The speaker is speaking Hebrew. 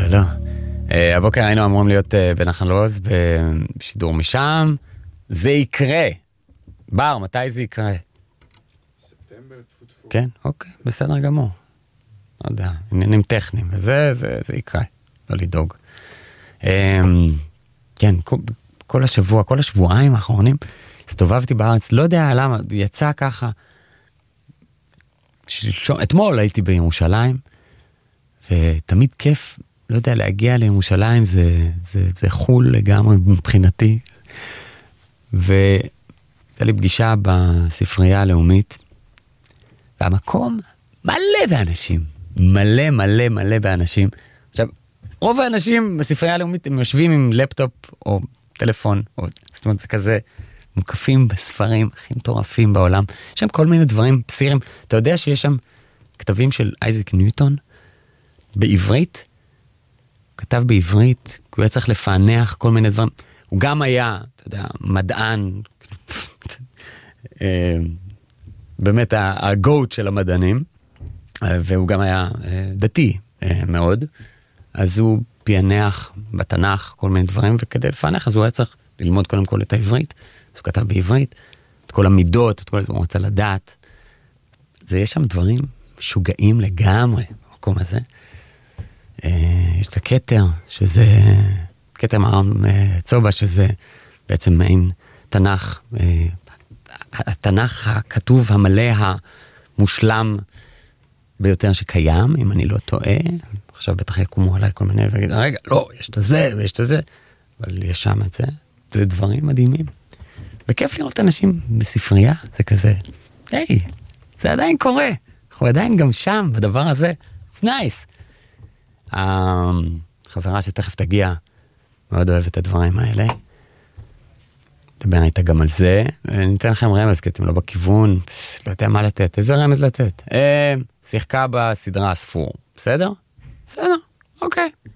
לא. הבוקר היינו אמורים להיות בנחל עוז בשידור משם. זה יקרה. בר, מתי זה יקרה? ספטמבר, תפו. כן, אוקיי, בסדר גמור. לא יודע, עניינים טכניים, וזה יקרה, לא לדאוג. כן, כל השבוע, כל השבועיים האחרונים, הסתובבתי בארץ, לא יודע למה, יצא ככה, אתמול הייתי בירושלים, ותמיד כיף, לא יודע, להגיע לירושלים, זה חול לגמרי מבחינתי, והייתה לי פגישה בספרייה הלאומית, והמקום מלא באנשים, מלא באנשים. עכשיו, רוב האנשים בספרייה הלאומית הם יושבים עם לפטופ או טלפון, זאת אומרת, זה כזה מוקפים בספרים הכי מטורפים בעולם. יש שם כל מיני דברים פסירים. אתה יודע שיש שם כתבים של אייזק ניוטון בעברית? הוא כתב בעברית, הוא היה צריך לפענח כל מיני דברים. הוא גם היה, אתה יודע, מדען, באמת הגוט של המדענים, והוא גם היה דתי מאוד, אז הוא פיענח בתנ"ך כל מיני דברים, וכדי לפענח, אז הוא היה צריך ללמוד קודם כל את העברית, אז הוא כתב בעברית, את כל המידות, את כל זה, הוא רוצה לדעת. יש שם דברים משוגעים לגמרי במקום הזה. יש את הכתר, שזה כתר מע"מ צובה, שזה בעצם מעין תנ"ך, התנ"ך הכתוב המלא המושלם ביותר שקיים, אם אני לא טועה. עכשיו בטח יקומו עליי כל מיני ויגיד, רגע, לא, יש את זה ויש את זה, אבל יש שם את זה. זה דברים מדהימים. וכיף לראות אנשים בספרייה, זה כזה, היי, זה עדיין קורה. אנחנו עדיין גם שם, בדבר הזה. It's nice. החברה שתכף תגיע, מאוד אוהבת את הדברים האלה. דבר איתה גם על זה. אני אתן לכם רמז, כי אתם לא בכיוון, לא יודע מה לתת. איזה רמז לתת? שיחקה בסדרה הספור. בסדר? בסדר, אוקיי.